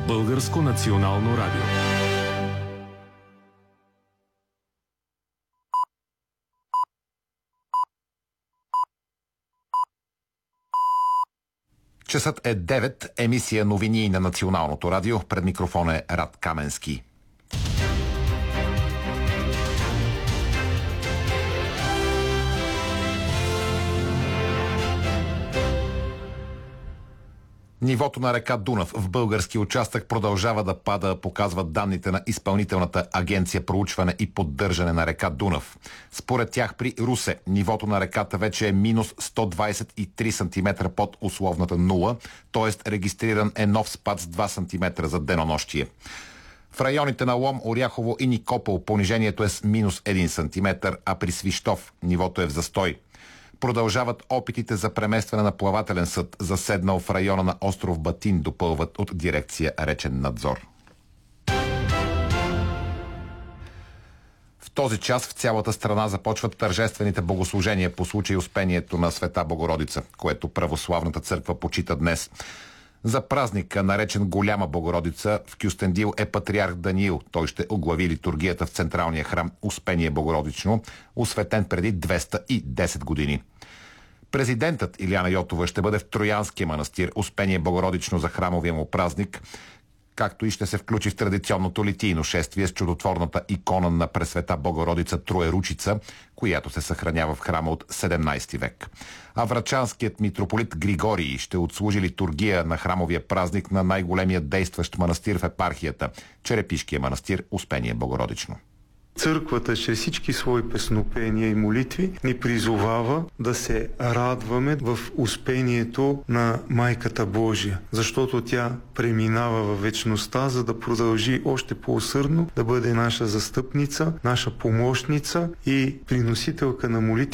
Българско национално радио. Часът е 9, емисия новини на Националното радио. Пред микрофон е Рад Каменски. Нивото на река Дунав в български участък продължава да пада, показват данните на Изпълнителната агенция проучване и поддържане на река Дунав. Според тях при Русе нивото на реката вече е минус 123 см под условната нула, т.е. регистриран е нов спад с 2 см за денонощие. В районите на Лом, Оряхово и Никопол понижението е с минус 1 см, а при Свищов нивото е в застой. Продължават опитите за преместване на плавателен съд, заседнал в района на остров Батин, допълват от дирекция Речен надзор. В този час в цялата страна започват тържествените богослужения по случай успението на Света Богородица, което православната църква почита днес. За празника, наречен Голяма Богородица, в Кюстендил е патриарх Даниил. Той ще оглави литургията в централния храм Успение Богородично, осветен преди 210 години. Президентът Илияна Йотова ще бъде в Троянския манастир Успение Богородично за храмовия му празник, както и ще се включи в традиционното литийно шествие с чудотворната икона на Пресвета Богородица Троеручица, която се съхранява в храма от 17 век. А врачанският митрополит Григорий ще отслужи литургия на храмовия празник на най-големия действащ манастир в епархията – Черепишкия манастир Успение Богородично. Църквата чрез всички свои песнопения и молитви ни призовава да се радваме в успението на Майката Божия, защото тя преминава във вечността, за да продължи още по-усърдно да бъде наша застъпница, наша помощница и приносителка на молитви